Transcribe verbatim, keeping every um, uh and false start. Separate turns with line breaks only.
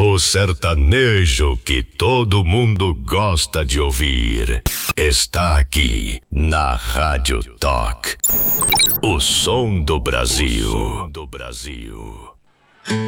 O sertanejo que todo mundo gosta de ouvir está aqui na Rádio Talk. O som do Brasil. O som do Brasil.